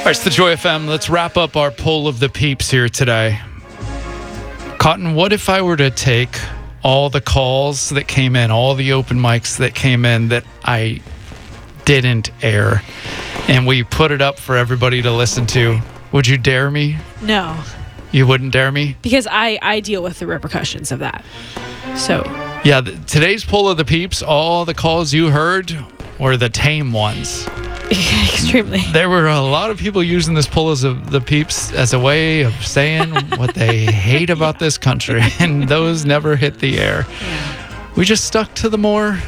right, it's the Joy FM. Let's wrap up our poll of the peeps here today. Cotton, what if I were to take all the calls that came in, all the open mics that came in that I didn't air, and we put it up for everybody to listen to? Would you dare me? No. You wouldn't dare me? Because I deal with the repercussions of that. So. Yeah, today's poll of the peeps, all the calls you heard were the tame ones. Extremely. There were a lot of people using this poll as the peeps as a way of saying what they hate about this country, and those never hit the air. Yeah. We just stuck to the more,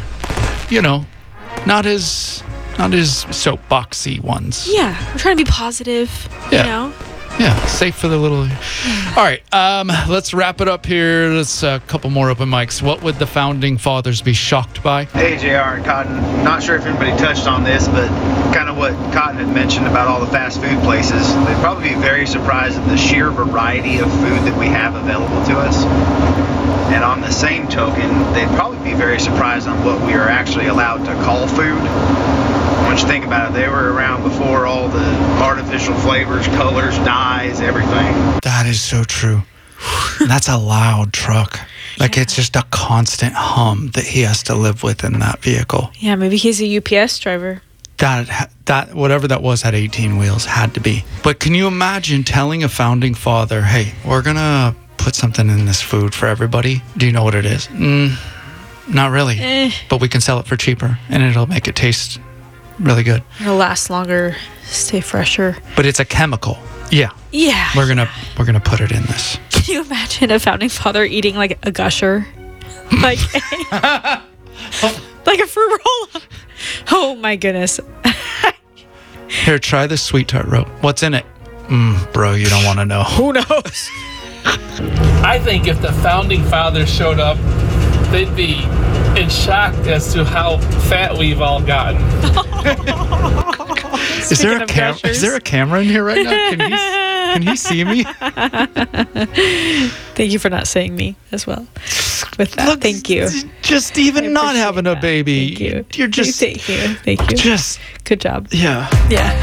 not as soapboxy ones. Yeah, we're trying to be positive, Yeah. Yeah, safe for the little. All right, let's wrap it up here. Let's a couple more open mics. What would the founding fathers be shocked by? Hey, JR and Cotton. Not sure if anybody touched on this, but kind of what Cotton had mentioned about all the fast food places. They'd probably be very surprised at the sheer variety of food that we have available to us. And on the same token, they'd probably be very surprised on what we are actually allowed to call food. Once you think about it, they were around before all the artificial flavors, colors, dyes, everything. That is so true. That's a loud truck. Like, it's just a constant hum that he has to live with in that vehicle. Yeah, maybe he's a UPS driver. That whatever that was had 18 wheels, had to be. But can you imagine telling a founding father, hey, we're going to put something in this food for everybody? Do you know what it is? Not really. But we can sell it for cheaper, and it'll make it taste really good. It'll last longer, stay fresher. But it's a chemical. Yeah. Yeah. We're gonna put it in this. Can you imagine a founding father eating like a gusher? Like like a fruit roll? Oh my goodness. Here, try this sweet tart rope. What's in it? Bro, you don't want to know. Who knows? I think if the founding fathers showed up, they'd be in shock as to how fat we've all gotten. Is there a camera in here right now? Can he see me? Thank you for not saying me as well. With that, Look, thank you. Just even not having a baby. Thank you. You're just. Thank you. Just. Good job. Yeah. Yeah.